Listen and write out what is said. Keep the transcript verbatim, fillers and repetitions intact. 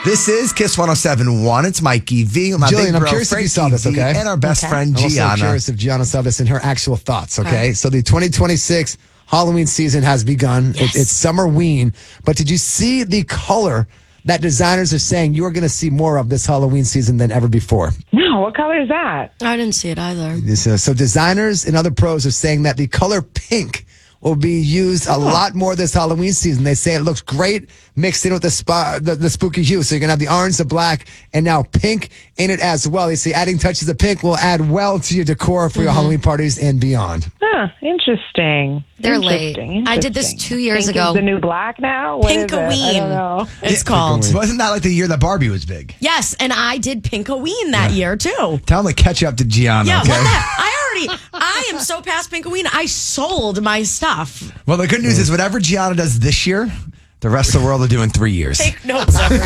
This is Kiss one oh seven point one. It's Mikey V. My Jillian, big I'm bro, curious if you Frankie saw this, V, okay? And our best Okay. friend, I'm also Gianna. curious if Gianna saw this in her actual thoughts, okay? Okay. So the twenty twenty-six Halloween season has begun. Yes. It, it's Summerween. But did you see the color that designers are saying you're going to see more of this Halloween season than ever before? No, what color is that? I didn't see it either. This, uh, so designers and other pros are saying that the color pink will be used a lot more this Halloween season. They say it looks great mixed in with the, spa, the, the spooky hue. So you're going to have the orange, the black, and now pink in it as well. They say adding touches of pink will add well to your decor for your Halloween parties and beyond. Huh, interesting. They're late. Interesting, I did this interesting. two years Pink ago. Is the new black now? What is it? I don't Pinkoween. know. It's called. Wasn't that like the year that Barbie was big? Yes, and I did Pinkoween that year too. Tell them to catch up to Gianna, Yeah, okay? what the heck? I already, I am so past Pinkoween. I sold my stuff. Well, the good news is whatever Gianna does this year, the rest of the world will do in three years. Take notes, everyone.